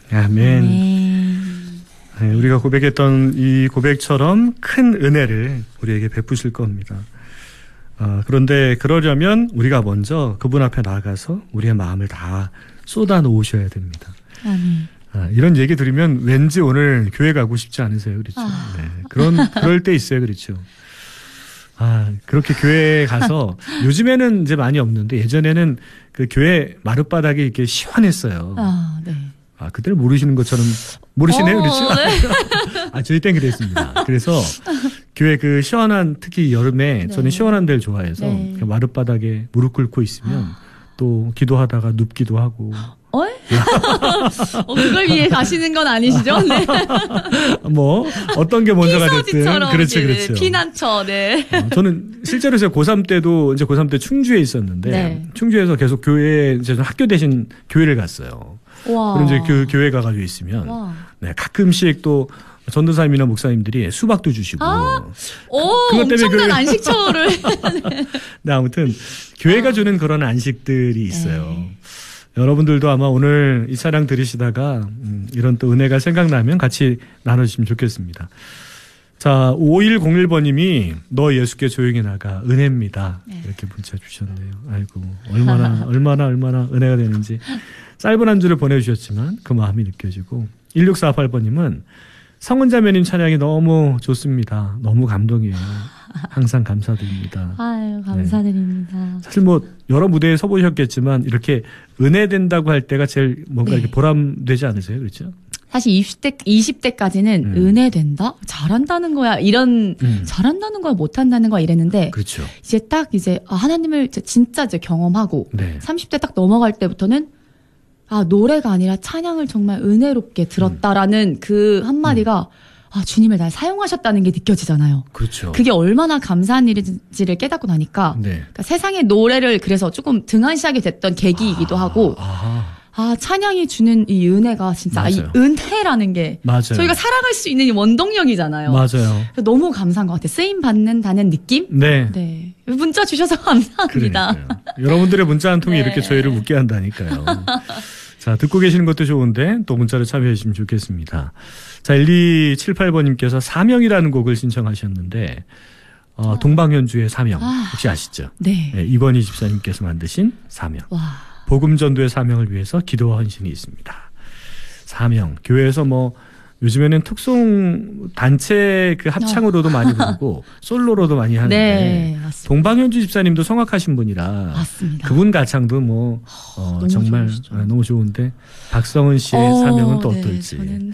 아멘. 아멘. 네, 우리가 고백했던 이 고백처럼 큰 은혜를 우리에게 베푸실 겁니다. 그런데 그러려면 우리가 먼저 그분 앞에 나가서 우리의 마음을 다 쏟아 놓으셔야 됩니다. 아멘. 이런 얘기 들으면 왠지 오늘 교회 가고 싶지 않으세요? 그렇죠? 네, 그럴 때 있어요. 그렇죠? 그렇게 교회에 가서 요즘에는 이제 많이 없는데 예전에는 그 교회 마룻바닥이 이렇게 시원했어요. 네. 그때를 모르시는 것처럼 모르시네요. 그렇죠? 네. 저희 땐 그랬습니다. 그래서 교회 그 시원한 특히 여름에 네. 저는 시원한 데를 좋아해서 네. 그 마룻바닥에 무릎 꿇고 있으면 또 기도하다가 눕기도 하고. 그걸 위해 가시는 건 아니시죠? 네. 뭐 어떤 게 먼저가 됐든 그렇죠. 피난처. 네. 저는 실제로 제가 고3 때도 이제 고3 때 충주에 있었는데 네. 충주에서 계속 교회 이제 학교 대신 교회를 갔어요. 와. 그럼 이제 그 교회 가가지고 있으면 네, 가끔씩 또 전도사님이나 목사님들이 수박도 주시고. 그것 때문에 엄청난 안식처를. 네, 아무튼 교회가 주는 그런 안식들이 있어요. 여러분들도 아마 오늘 이 찬양 들으시다가 이런 또 은혜가 생각나면 같이 나눠주시면 좋겠습니다. 자, 5101번님이 너 예수께 조용히 나가 은혜입니다. 이렇게 문자 주셨네요. 아이고 얼마나 은혜가 되는지. 짧은 한 줄을 보내주셨지만 그 마음이 느껴지고 1648번님은 성은자매님 찬양이 너무 좋습니다. 너무 감동이에요. 항상 감사드립니다. 아유, 감사드립니다. 네. 사실 뭐 여러 무대에 서보셨겠지만 이렇게 은혜된다고 할 때가 제일 뭔가 이렇게 보람되지 않으세요? 그렇죠? 사실 20대까지는 은혜된다? 잘한다는 거야. 이런, 잘한다는 거야, 못한다는 거야 이랬는데. 그렇죠. 이제 하나님을 진짜 이제 경험하고. 네. 30대 딱 넘어갈 때부터는 노래가 아니라 찬양을 정말 은혜롭게 들었다라는 그 한마디가 주님을 날 사용하셨다는 게 느껴지잖아요. 그렇죠. 그게 얼마나 감사한 일인지를 깨닫고 나니까. 네. 그러니까 세상의 노래를 그래서 조금 등한시하게 됐던 계기이기도 하고. 찬양이 주는 이 은혜가 진짜 이 은혜라는 게 맞아요. 저희가 살아갈 수 있는 이 원동력이잖아요. 맞아요. 너무 감사한 것 같아요. 쓰임 받는다는 느낌? 네. 네. 문자 주셔서 감사합니다. 그러니까요. 여러분들의 문자 한 통이 이렇게 저희를 웃게 한다니까요. 자, 듣고 계시는 것도 좋은데 또 문자를 참여해 주시면 좋겠습니다. 자, 1278번님께서 사명이라는 곡을 신청하셨는데 동방현주의 사명 혹시 아시죠? 네. 네, 이번희 집사님께서 만드신 사명. 복음 전도의 사명을 위해서 기도와 헌신이 있습니다. 사명. 교회에서 뭐 요즘에는 특송 단체 그 합창으로도 많이 부르고 솔로로도 많이 하는데 네, 맞습니다. 동방현주 집사님도 성악하신 분이라 맞습니다. 그분 가창도 뭐 정말 너무 좋은데 박성은 씨의 사명은 또 어떨지. 저는...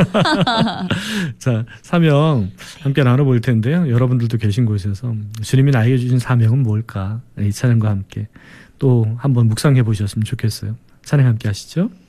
자, 사명 함께 나눠볼 텐데요. 여러분들도 계신 곳에서 주님이 나에게 주신 사명은 뭘까? 이 찬양과 함께 또 한번 묵상해 보셨으면 좋겠어요. 찬양 함께 하시죠.